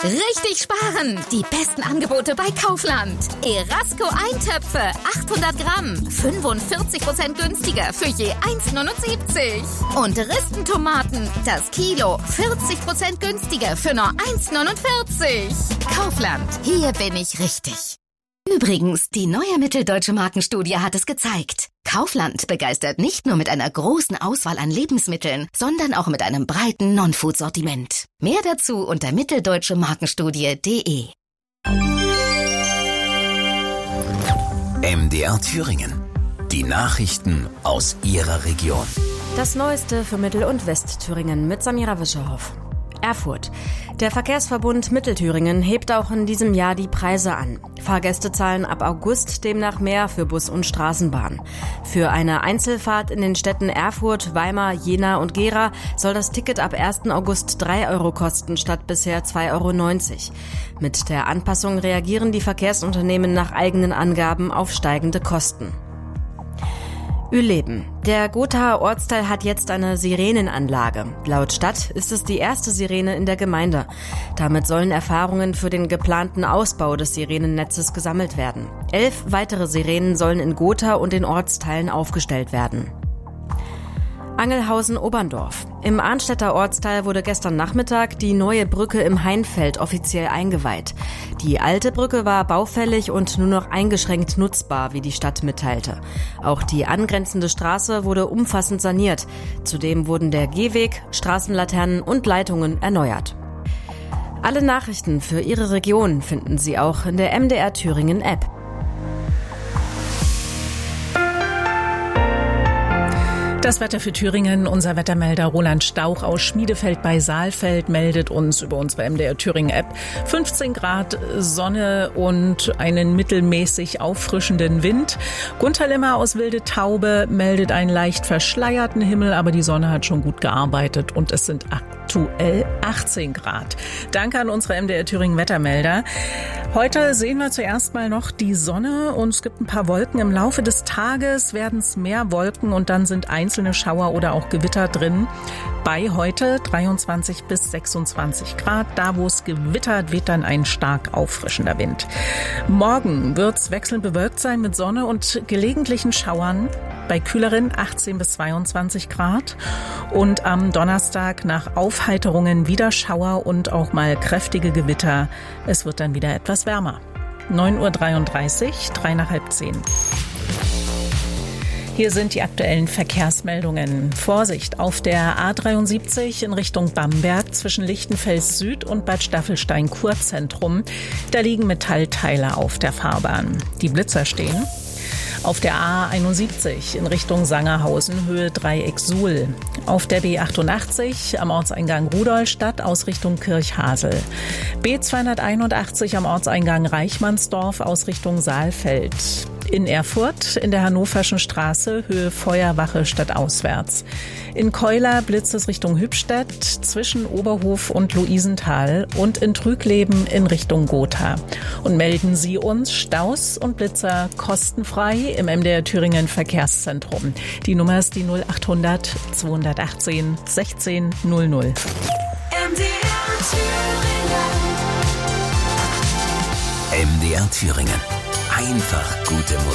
Richtig sparen! Die besten Angebote bei Kaufland. Erasco Eintöpfe, 800 Gramm, 45% günstiger für je 1,79. Und Ristentomaten, das Kilo, 40% günstiger für nur 1,49. Kaufland, hier bin ich richtig. Übrigens, die neue Mitteldeutsche Markenstudie hat es gezeigt. Kaufland begeistert nicht nur mit einer großen Auswahl an Lebensmitteln, sondern auch mit einem breiten Non-Food-Sortiment. Mehr dazu unter mitteldeutschemarkenstudie.de. MDR Thüringen. Die Nachrichten aus Ihrer Region. Das Neueste für Mittel- und Westthüringen mit Samira Wischerhoff. Erfurt. Der Verkehrsverbund Mittelthüringen hebt auch in diesem Jahr die Preise an. Fahrgäste zahlen ab August demnach mehr für Bus und Straßenbahn. Für eine Einzelfahrt in den Städten Erfurt, Weimar, Jena und Gera soll das Ticket ab 1. August 3 Euro kosten statt bisher 2,90 Euro. Mit der Anpassung reagieren die Verkehrsunternehmen nach eigenen Angaben auf steigende Kosten. Ueleben. Der Gothaer Ortsteil hat jetzt eine Sirenenanlage. Laut Stadt ist es die erste Sirene in der Gemeinde. Damit sollen Erfahrungen für den geplanten Ausbau des Sirenennetzes gesammelt werden. 11 weitere Sirenen sollen in Gotha und den Ortsteilen aufgestellt werden. Angelhausen-Oberndorf. Im Arnstädter Ortsteil wurde gestern Nachmittag die neue Brücke im Hainfeld offiziell eingeweiht. Die alte Brücke war baufällig und nur noch eingeschränkt nutzbar, wie die Stadt mitteilte. Auch die angrenzende Straße wurde umfassend saniert. Zudem wurden der Gehweg, Straßenlaternen und Leitungen erneuert. Alle Nachrichten für Ihre Region finden Sie auch in der MDR Thüringen App. Das Wetter für Thüringen. Unser Wettermelder Roland Stauch aus Schmiedefeld bei Saalfeld meldet uns über unsere MDR Thüringen App 15 Grad Sonne und einen mittelmäßig auffrischenden Wind. Gunther Limmer aus Wilde Taube meldet einen leicht verschleierten Himmel, aber die Sonne hat schon gut gearbeitet und es sind aktuell 18 Grad. Danke an unsere MDR Thüringen Wettermelder. Heute sehen wir zuerst mal noch die Sonne und es gibt ein paar Wolken. Im Laufe des Tages werden es mehr Wolken und dann sind einzelne Schauer oder auch Gewitter drin. Bei heute 23 bis 26 Grad. Da, wo es gewittert, weht dann ein stark auffrischender Wind. Morgen wird es wechselnd bewölkt sein mit Sonne und gelegentlichen Schauern. Bei kühleren 18 bis 22 Grad. Und am Donnerstag nach Aufheiterungen wieder Schauer und auch mal kräftige Gewitter. Es wird dann wieder etwas wärmer. 9:33 Uhr, 9:55 Uhr. Hier sind die aktuellen Verkehrsmeldungen. Vorsicht auf der A73 in Richtung Bamberg zwischen Lichtenfels Süd und Bad Staffelstein Kurzentrum. Da liegen Metallteile auf der Fahrbahn. Die Blitzer stehen. Auf der A71 in Richtung Sangerhausen, Höhe Dreieck Suhl. Auf der B88 am Ortseingang Rudolstadt aus Richtung Kirchhasel. B281 am Ortseingang Reichmannsdorf aus Richtung Saalfeld. In Erfurt in der Hannoverschen Straße, Höhe Feuerwache stadtauswärts. In Keuler blitzt es Richtung Hübstedt zwischen Oberhof und Luisenthal und in Trügleben in Richtung Gotha. Und melden Sie uns Staus und Blitzer kostenfrei im MDR Thüringen Verkehrszentrum. Die Nummer ist die 0800 218 16 00. MDR Thüringen. MDR Thüringen. Einfach gute Musik.